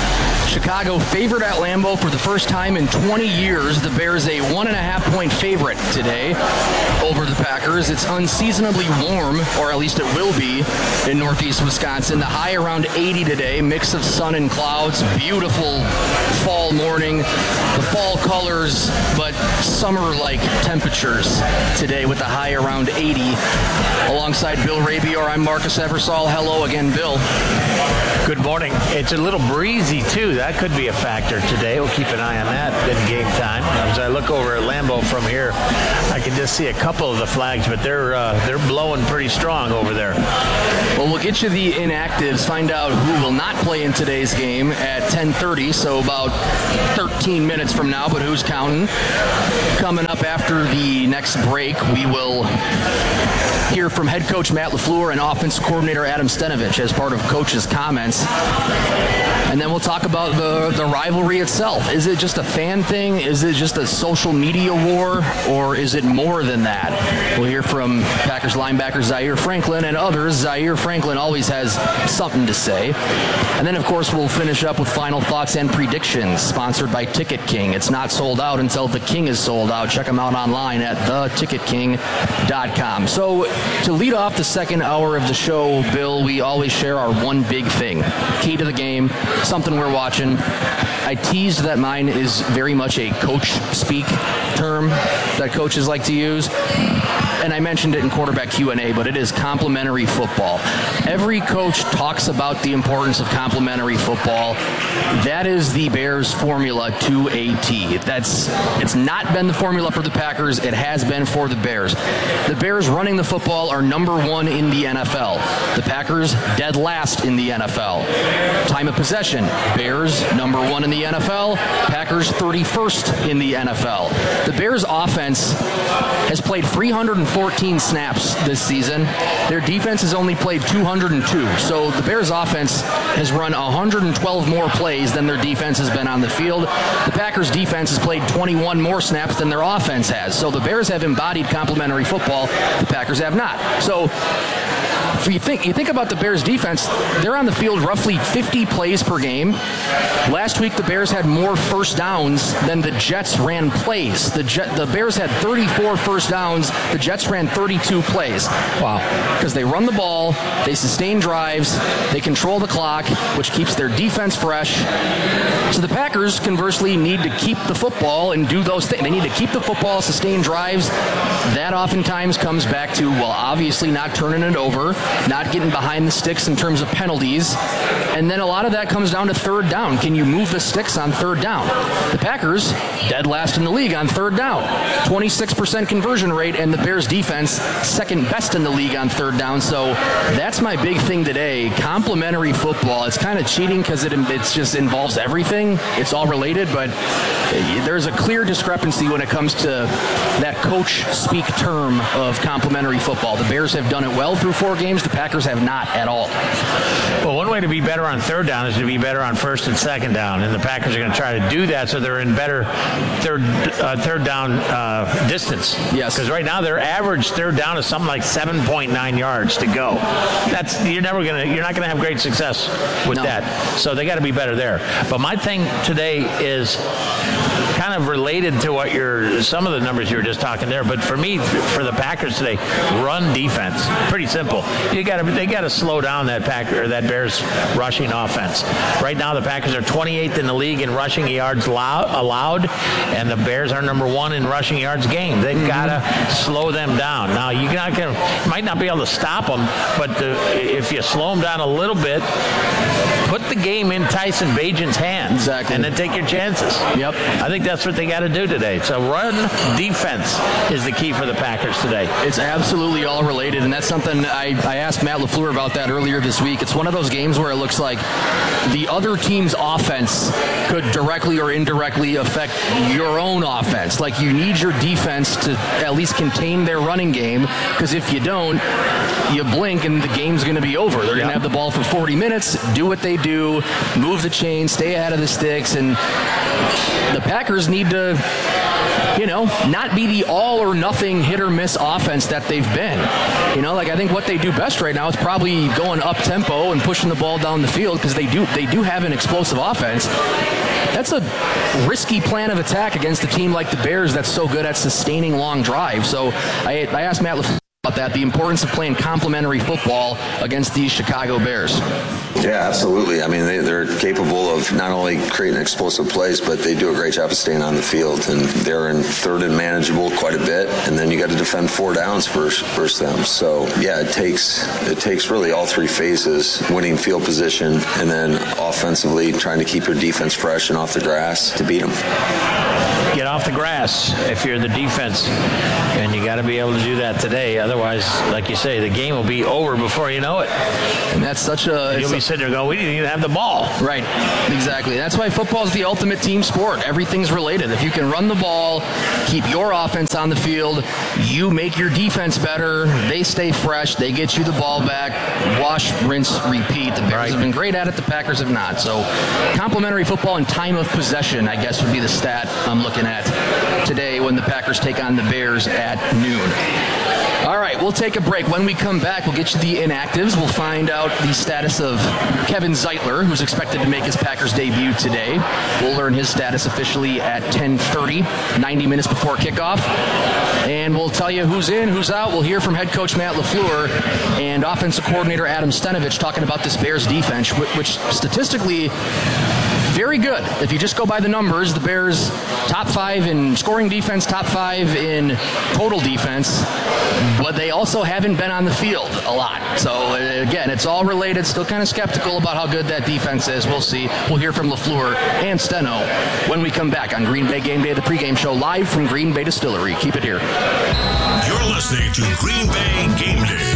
Chicago favored at Lambeau for the first time in twenty years. The Bears a one and a half point favorite today over the Packers. It's unseasonably warm, or at least it will be, in northeast Wisconsin. The high around eighty today, mix of sun and clouds. Beautiful fall morning. The fall colors, but summer-like temperatures today with the high around eighty. Alongside Bill Rabior, I'm Marcus Eversole. Hello again, Bill. Good morning. It's a little breezy, too. That could be a factor today. We'll keep an eye on that in game time. As I look over at Lambeau from here, I can just see a couple of the flags, but they're uh, they're blowing pretty strong over there. Well, we'll get you the inactives, find out who will not play in today's game at ten thirty, so about thirteen minutes from now, but who's counting? Coming up after the next break, we will hear from head coach Matt LaFleur and offense coordinator Adam Stenavich as part of coach's comments. And then we'll talk about the, the rivalry itself. Is it just a fan thing? Is it just a social media war? Or is it more than that? We'll hear from Packers linebacker Zaire Franklin and others. Zaire Franklin always has something to say. And then, of course, we'll finish up with final thoughts and predictions, sponsored by Ticket King. It's not sold out until the King is sold out. Check them out online at the ticket king dot com. So to lead off the second hour of the show, Bill, we always share our one big thing. Key to the game, something we're watching. I teased that mine is very much a coach speak term that coaches like to use. And I mentioned it in quarterback Q and A, but it is complementary football. Every coach talks about the importance of complementary football. That is the Bears' formula to a T. That's it's not been the formula for the Packers. It has been for the Bears. The Bears running the football are number one in the N F L. The Packers dead last in the N F L. Time of possession, Bears number one in the N F L. Packers thirty-first in the N F L. The Bears' offense has played three hundred fourteen snaps this season. Their defense has only played two hundred two. So the Bears' offense has run one hundred twelve more plays than their defense has been on the field. The Packers' defense has played twenty-one more snaps than their offense has. So the Bears have embodied complementary football. The Packers have not. So if you think you think about the Bears' defense, they're on the field roughly fifty plays per game. Last week, the Bears had more first downs than the Jets ran plays. The Jet, the Bears had thirty-four first downs. The Jets ran thirty-two plays. Wow. Because they run the ball, they sustain drives, they control the clock, which keeps their defense fresh. So the Packers, conversely, need to keep the football and do those things. They need to keep the football, sustain drives. That oftentimes comes back to, well, obviously not turning it over, not getting behind the sticks in terms of penalties. And then a lot of that comes down to third down. Can you move the sticks on third down? The Packers, dead last in the league on third down. twenty-six percent conversion rate, and the Bears defense, second best in the league on third down. So that's my big thing today. Complementary football. It's kind of cheating because it it's just involves everything. It's all related, but there's a clear discrepancy when it comes to that coach speak term of complementary football. The Bears have done it well through four games. The Packers have not at all. Well, one way to be better on third down is to be better on first and second down, and the Packers are going to try to do that so they're in better third uh, third down uh, distance. Yes. Because right now their average third down is something like seven point nine yards to go. That's you're never gonna you're not gonna have great success with no. that. So they got to be better there. But my thing today is kind of related to what you're some of the numbers you were just talking there. But for me, for the Packers today, run defense. Pretty simple. You got to they got to slow down that Packer that Bears rushing offense. Right now, the Packers are twenty-eighth in the league in rushing yards allowed, and the Bears are number one in rushing yards gained. They've mm-hmm. got to slow them down. Now, you're not gonna, you might not be able to stop them, but the, if you slow them down a little bit, put the game in Tyson Bagent's hands, exactly. and then take your chances. Yep. I think that's what they got to do today. So run defense is the key for the Packers today. It's absolutely all related, and that's something I, I asked Matt LaFleur about that earlier this week. It's one of those games where it looks like the other team's offense could directly or indirectly affect your own offense. Like, you need your defense to at least contain their running game, because if you don't, you blink and the game's going to be over. They're going to yep. have the ball for forty minutes, do what they do, move the chain, stay ahead of the sticks, and the Packers need to you know, not be the all or nothing hit or miss offense that they've been. You know, like I think what they do best right now is probably going up tempo and pushing the ball down the field because they do they do have an explosive offense. That's a risky plan of attack against a team like the Bears that's so good at sustaining long drives. So I, I asked Matt LaFleur about that, the importance of playing complementary football against these Chicago Bears. Yeah, absolutely. I mean, they, they're capable of not only creating explosive plays, but they do a great job of staying on the field. And they're in third and manageable quite a bit. And then you got to defend four downs versus, versus them. So, yeah, it takes it takes really all three phases, winning field position, and then offensively trying to keep your defense fresh and off the grass to beat them. Get off the grass if you're the defense. And you got to be able to do that today. Otherwise, like you say, the game will be over before you know it. And that's such a... You'll be sitting there going, we didn't even have the ball. Right, exactly. That's why football is the ultimate team sport. Everything's related. If you can run the ball, keep your offense on the field, you make your defense better, they stay fresh, they get you the ball back, wash, rinse, repeat. The Bears right. have been great at it, the Packers have not. So complementary football and time of possession, I guess, would be the stat I'm looking at today when the Packers take on the Bears at noon. All right, we'll take a break. When we come back, we'll get you the inactives. We'll find out the status of Kevin Zeitler, who's expected to make his Packers debut today. We'll learn his status officially at ten thirty, ninety minutes before kickoff. And we'll tell you who's in, who's out. We'll hear from head coach Matt LaFleur and offensive coordinator Adam Stenavich talking about this Bears defense, which statistically... very good. If you just go by the numbers, the Bears top five in scoring defense, top five in total defense, but they also haven't been on the field a lot. So, again, it's all related. Still kind of skeptical about how good that defense is. We'll see. We'll hear from LaFleur and Steno when we come back on Green Bay Game Day, the pregame show, live from Green Bay Distillery. Keep it here. You're listening to Green Bay Game Day,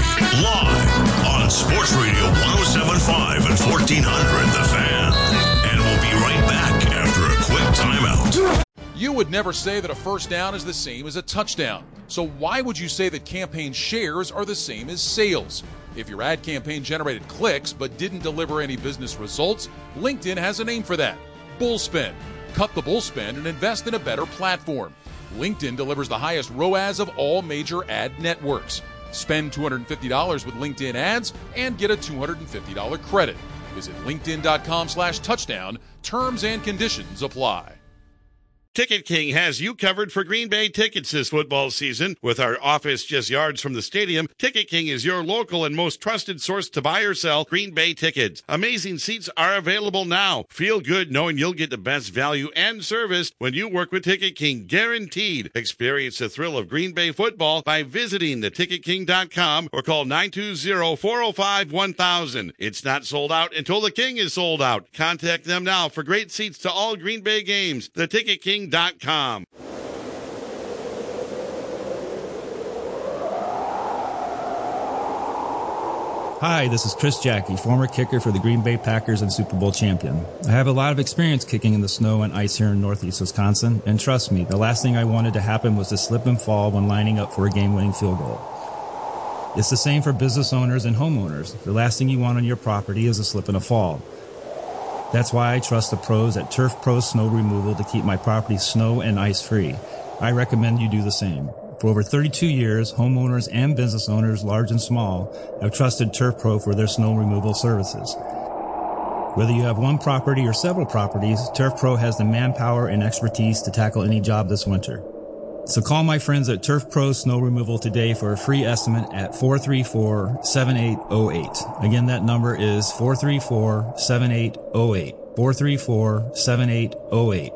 live on Sports Radio one oh seven point five and fourteen hundred The Fan. We'll be right back after a quick timeout. You would never say that a first down is the same as a touchdown. So why would you say that campaign shares are the same as sales? If your ad campaign generated clicks but didn't deliver any business results, LinkedIn has a name for that. Bullspend. Cut the bullspend and invest in a better platform. LinkedIn delivers the highest R O A S of all major ad networks. Spend two hundred fifty dollars with LinkedIn ads and get a two hundred fifty dollars credit. Visit linkedin.com slash touchdown. Terms and conditions apply. Ticket King has you covered for Green Bay tickets this football season. With our office just yards from the stadium, Ticket King is your local and most trusted source to buy or sell Green Bay tickets. Amazing seats are available now. Feel good knowing you'll get the best value and service when you work with Ticket King, guaranteed. Experience the thrill of Green Bay football by visiting the ticket king dot com or call nine two zero, four oh five, one thousand. It's not sold out until the King is sold out. Contact them now for great seats to all Green Bay games. The Ticket King dot com. Hi, this is Chris Jackie, former kicker for the Green Bay Packers and Super Bowl champion. I have a lot of experience kicking in the snow and ice here in northeast Wisconsin, and trust me, the last thing I wanted to happen was to slip and fall when lining up for a game-winning field goal. It's the same for business owners and homeowners. The last thing you want on your property is a slip and a fall. That's why I trust the pros at Turf Pro Snow Removal to keep my property snow and ice free. I recommend you do the same. For over thirty-two years, homeowners and business owners, large and small, have trusted Turf Pro for their snow removal services. Whether you have one property or several properties, Turf Pro has the manpower and expertise to tackle any job this winter. So call my friends at Turf Pro Snow Removal today for a free estimate at four three four, seven eight zero eight. Again, that number is four three four, seven eight zero eight. four three four, seven eight zero eight.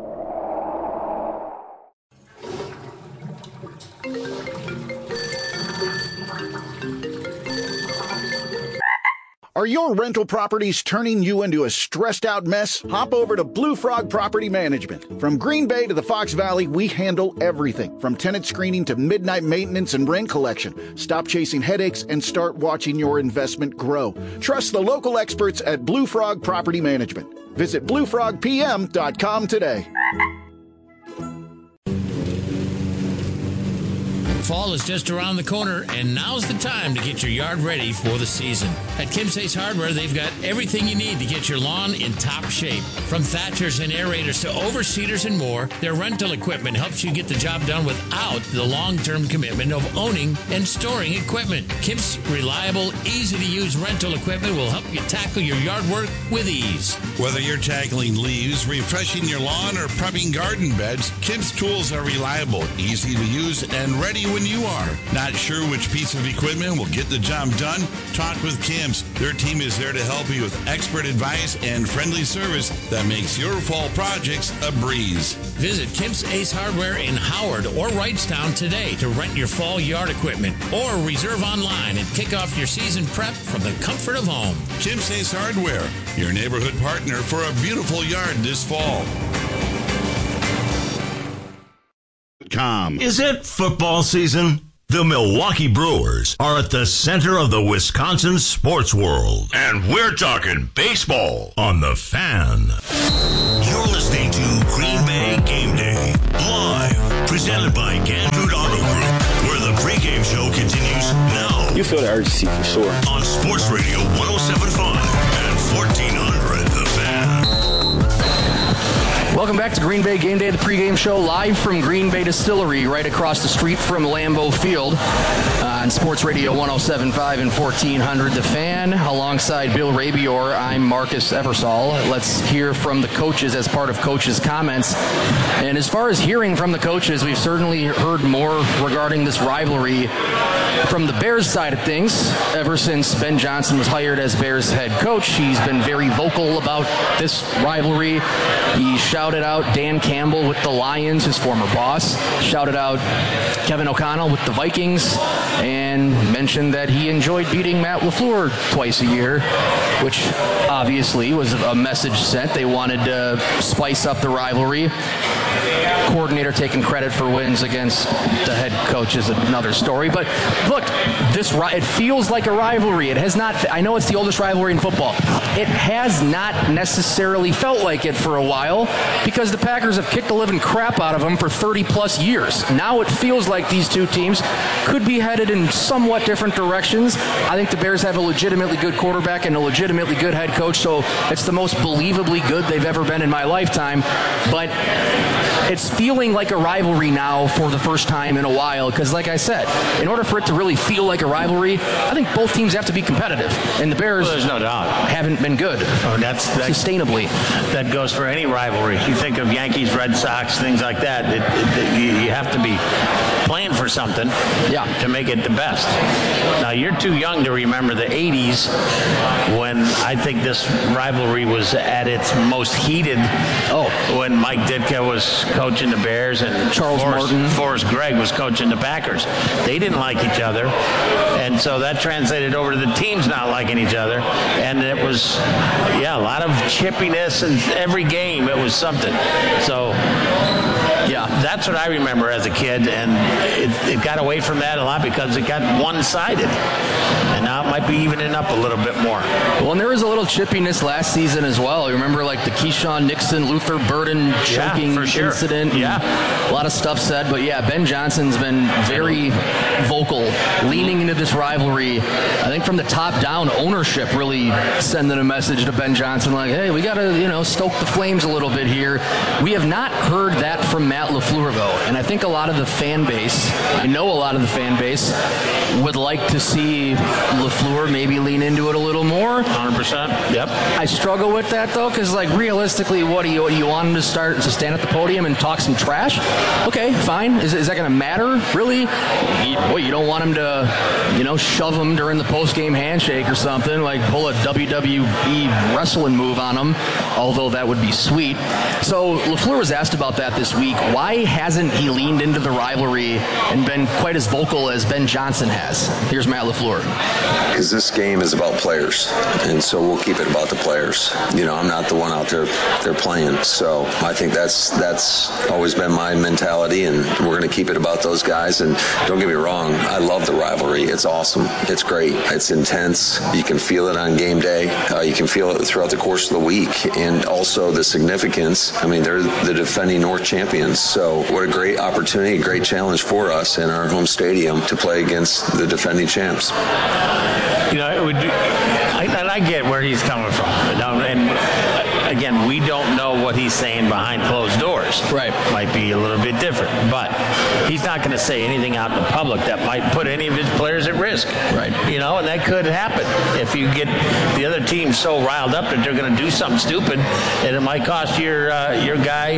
Are your rental properties turning you into a stressed-out mess? Hop over to Blue Frog Property Management. From Green Bay to the Fox Valley, we handle everything, from tenant screening to midnight maintenance and rent collection. Stop chasing headaches and start watching your investment grow. Trust the local experts at Blue Frog Property Management. Visit blue frog p m dot com today. Fall is just around the corner, and now's the time to get your yard ready for the season. At Kim's Ace Hardware, they've got everything you need to get your lawn in top shape. From thatchers and aerators to overseeders and more, their rental equipment helps you get the job done without the long-term commitment of owning and storing equipment. Kim's reliable, easy-to-use rental equipment will help you tackle your yard work with ease. Whether you're tackling leaves, refreshing your lawn, or prepping garden beds, Kim's tools are reliable, easy to use, and ready when you are. Not sure which piece of equipment will get the job done? Talk with Kim's. Their team is there to help you with expert advice and friendly service that makes your fall projects a breeze. Visit Kim's Ace Hardware in Howard or Wrightstown today to rent your fall yard equipment, or reserve online and kick off your season prep from the comfort of home. Kim's Ace Hardware, your neighborhood partner for a beautiful yard this fall. Is it football season? The Milwaukee Brewers are at the center of the Wisconsin sports world. And we're talking baseball on The Fan. You're listening to Green Bay Game Day, live, presented by Gandrud Auto Group, where the pregame show continues now. You feel the urgency for sure. On Sports Radio one oh seven point five and fourteen hundred The Fan. Welcome back to Green Bay Game Day, the pregame show, live from Green Bay Distillery, right across the street from Lambeau Field, uh, on Sports Radio one oh seven point five and fourteen hundred The Fan. Alongside Bill Rabior, I'm Marcus Eversole. Let's hear from the coaches as part of coaches' comments. And as far as hearing from the coaches, we've certainly heard more regarding this rivalry from the Bears side of things. Ever since Ben Johnson was hired as Bears head coach, he's been very vocal about this rivalry. He shouted out Dan Campbell with the Lions, his former boss, shouted out Kevin O'Connell with the Vikings, and mentioned that he enjoyed beating Matt LaFleur twice a year, which obviously was a message sent. They wanted to spice up the rivalry. Coordinator taking credit for wins against the head coach is another story. But look, this it feels like a rivalry. It has not. I know it's the oldest rivalry in football. It has not necessarily felt like it for a while because the Packers have kicked the living crap out of them for thirty plus years. Now it feels like these two teams could be headed in somewhat different directions. I think the Bears have a legitimately good quarterback and a legitimately good head coach, so it's the most believably good they've ever been in my lifetime. But it's feeling like a rivalry now for the first time in a while because, like I said, in order for it to really feel like a rivalry, I think both teams have to be competitive, and the Bears well, there's no doubt. haven't been good oh, that's, that, sustainably. That goes for any rivalry. You think of Yankees, Red Sox, things like that. It, it, you, you have to be playing for something yeah. to make it the best. Now, you're too young to remember the eighties when I think this rivalry was at its most heated. Oh, when Mike Ditka was coaching the Bears and Charles Forrest, Martin. Forrest Gregg was coaching the Packers. They didn't like each other, and so that translated over to the teams not liking each other, and it was, yeah, a lot of chippiness in every game. It was something. So, yeah, that's what I remember as a kid, and it, it got away from that a lot because it got one-sided, and now it might be evening up a little bit more. Well, and there was a little chippiness last season as well. You remember, like, the Keyshawn Nixon, Luther Burden choking yeah, sure. incident. Yeah. A lot of stuff said, but yeah, Ben Johnson's been very vocal, leaning into this rivalry. I think from the top down, ownership really sending a message to Ben Johnson like, hey, we got to, you know, stoke the flames a little bit here. We have not heard that from Matt LaFleur, though, and I think a lot of the fan base, I know a lot of the fan base, would like to see LaFleur maybe lean into it a little more. one hundred percent. Yep. I struggle with that, though, because, like, realistically, what do you, you want him to start to stand at the podium and talk some trash? Okay, fine. Is, is that going to matter, really? You, what, you don't want him to, you know, shove him during the post-game handshake or something, like pull a W W E wrestling move on him, although that would be sweet. So LaFleur was asked about that this week. Why hasn't he leaned into the rivalry and been quite as vocal as Ben Johnson has? Here's Matt LaFleur. Because this game is about players, and so we'll keep it about the players. You know, I'm not the one out there they're playing, so I think that's that's always been my mentality, and we're going to keep it about those guys. And don't get me wrong, I love the rivalry. It's awesome. It's great. It's intense. You can feel it on game day. Uh, you can feel it throughout the course of the week, and also the significance. I mean, they're the defending North champions, So what a great opportunity, a great challenge for us in our home stadium to play against the defending champs. You know, it would. I, and I get where he's coming from. And again, we don't know what he's saying behind closed doors. Right. Might be a little bit different, but he's not going to say anything out in the public that might put any of his players at risk. Right. You know, and that could happen if you get the other team so riled up that they're going to do something stupid, and it might cost your uh, your guy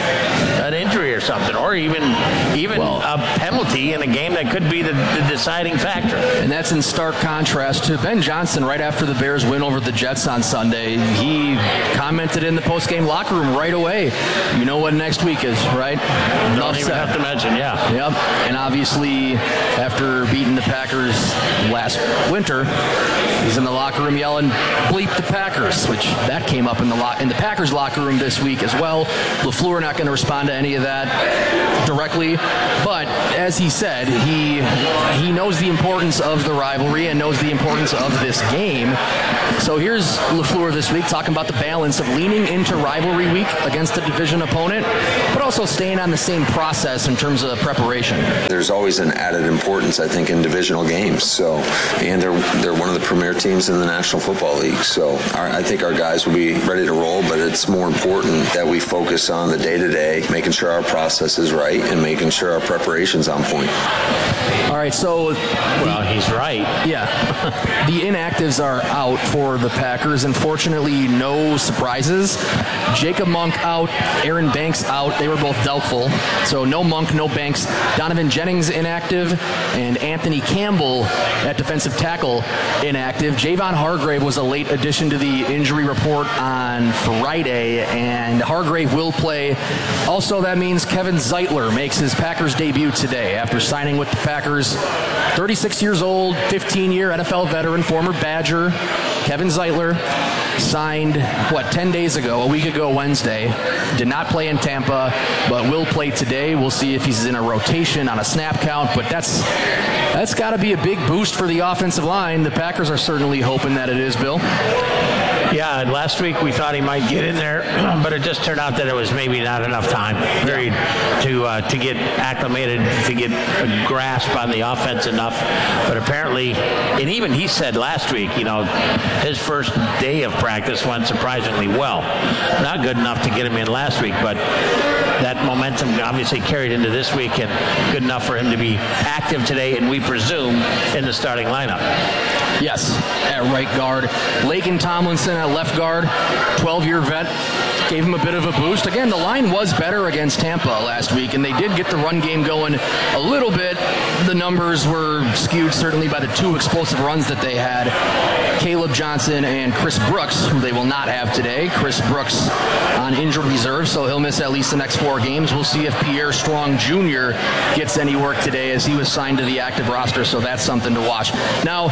an injury or something, or even even well, a penalty in a game that could be the, the deciding factor. And that's in stark contrast to Ben Johnson right after the Bears win over the Jets on Sunday. He commented in the post-game locker room right away, you know what next week is, right? Don't Enough even said. have to mention, yeah. Yep. And obviously, after beating the Packers last winter, he's in the locker room yelling, bleep the Packers, which that came up in the lo- in the Packers locker room this week as well. LaFleur not going to respond to any of that directly, but as he said, he he knows the importance of the rivalry and knows the importance of this game. So here's LaFleur this week talking about the balance of leaning into rivalry week against a division opponent, but also staying on the same process in terms of preparation. There's always an added importance, I think, in divisional games. So, and they're they're one of the premier teams in the National Football League. So our, I think our guys will be ready to roll, but it's more important that we focus on the day-to-day, making sure our process is right and making sure our preparation's on point. All right, so... Well, he's right. Yeah. The inactives are out for the Packers. Unfortunately, no surprises. Jacob Monk out, Aaron Banks out. They were both doubtful. So no Monk, no Banks. Donovan Jennings inactive, and Anthony Campbell at defensive tackle inactive. Javon Hargrave was a late addition to the injury report on Friday, and Hargrave will play. Also, that means Kevin Zeitler makes his Packers debut today after signing with the Packers. thirty-six years old, fifteen-year N F L veteran, former Badger. Kevin Zeitler signed, what, ten days ago, a week ago Wednesday. Did not play in Tampa, but will play today. We'll see if he's in a rotation on a snap count, but that's that's got to be a big boost for the offensive line. The Packers are certainly hoping that it is, Bill. Yeah, last week we thought he might get in there, but it just turned out that it was maybe not enough time period to uh, to get acclimated, to get a grasp on the offense enough. But apparently, and even he said last week, you know, his first day of practice went surprisingly well. Not good enough to get him in last week, but that momentum obviously carried into this week and good enough for him to be active today, and we presume in the starting lineup. Yes, at right guard. Laken Tomlinson at left guard, twelve-year vet, gave him a bit of a boost. Again, the line was better against Tampa last week, and they did get the run game going a little bit. The numbers were skewed certainly by the two explosive runs that they had. Caleb Johnson and Chris Brooks, who they will not have today. Chris Brooks on injured reserve, so he'll miss at least the next four games. We'll see if Pierre Strong Junior gets any work today, as he was signed to the active roster, so that's something to watch. Now,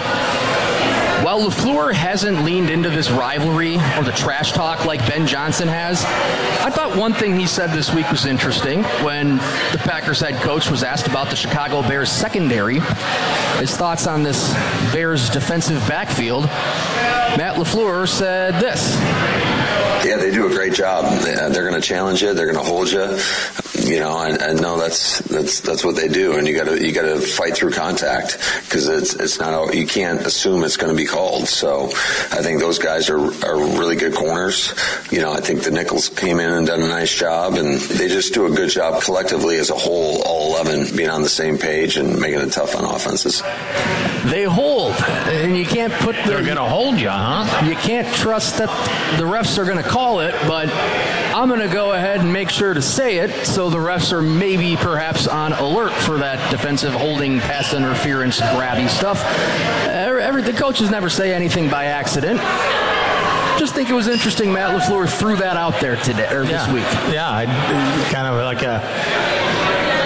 while LaFleur hasn't leaned into this rivalry or the trash talk like Ben Johnson has, I thought one thing he said this week was interesting when the Packers head coach was asked about the Chicago Bears secondary, his thoughts on this Bears defensive backfield. Matt LaFleur said this. Yeah, they do a great job. They're going to challenge you. They're going to hold you. You know, I, I know that's that's that's what they do, and you got to you got to fight through contact because it's it's not you can't assume it's going to be called. So I think those guys are are really good corners. You know, I think the Nichols came in and done a nice job, and they just do a good job collectively as a whole, all eleven being on the same page and making it tough on offenses. They hold, and you can't put. The, They're going to hold you, huh? You can't trust that the refs are going to call it, but I'm going to go ahead and make sure to say it so the refs are maybe perhaps on alert for that defensive holding, pass interference, grabby stuff. Every, every, the coaches never say anything by accident. Just think it was interesting Matt LaFleur threw that out there today or yeah. this week. Yeah, I, kind of like a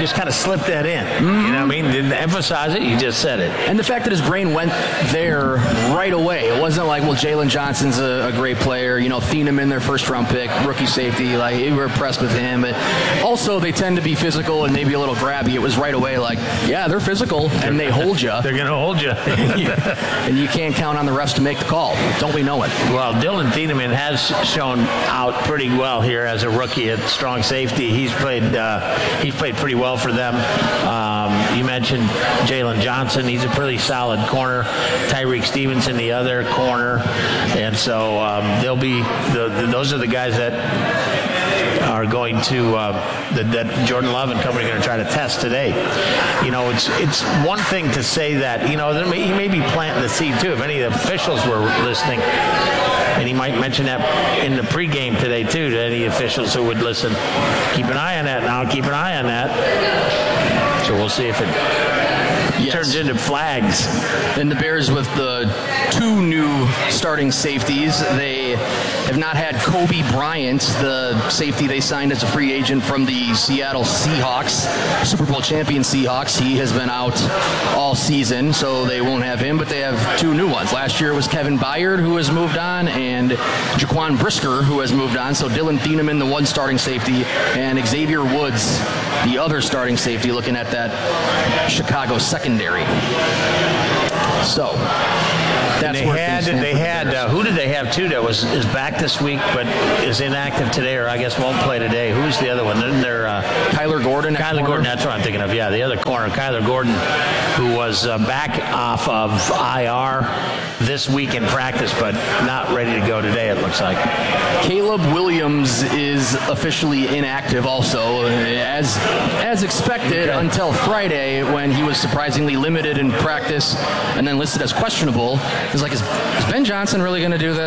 just kind of slipped that in. Mm-hmm. You know what I mean? Didn't emphasize it. You just said it. And the fact that his brain went there right away. It wasn't like, well, Jalen Johnson's a, a great player. You know, Thieneman, their first-round pick, rookie safety. Like, we were impressed with him. But also, they tend to be physical and maybe a little grabby. It was right away like, yeah, they're physical, and they hold you. They're going to hold you. And you can't count on the refs to make the call. Don't we know it? Well, Dylan Thieneman has shown out pretty well here as a rookie at strong safety. He's played uh, he's played pretty well for them. Um, you mentioned Jalen Johnson. He's a pretty solid corner. Tyreek Stevenson, the other corner. And so um, they'll be the, the, those are the guys that are going to uh, that, that Jordan Love and company are going to try to test today. You know, it's it's one thing to say that, you know, there may, he may be planting the seed too. If any of the officials were listening, and he might mention that in the pregame today too to any officials who would listen. Keep an eye on that now. Keep an eye on that. So we'll see if it yes. turns into flags. And the Bears with the two new starting safeties, they have not had Kobe Bryant, the safety they signed as a free agent from the Seattle Seahawks, Super Bowl champion Seahawks. He has been out all season, so they won't have him, but they have two new ones. Last year it was Kevin Byard, who has moved on, and Jaquan Brisker, who has moved on. So Dylan Thieneman, the one starting safety, and Xavier Woods, the other starting safety, looking at that Chicago secondary. So that's they where had they had uh, who did they have too that was is back this week but is inactive today, or I guess won't play today. Who's the other one? Isn't there uh, Kyler Gordon? Kyler Gordon, that's what I'm thinking of. Yeah, the other corner, Kyler Gordon, who was uh, back off of I R this week in practice, but not ready to go today. It looks like Caleb Williams is officially inactive, also as as expected okay. until Friday when he was surprisingly limited in practice and then listed as questionable. It's like, is, is Ben Johnson really going to do this?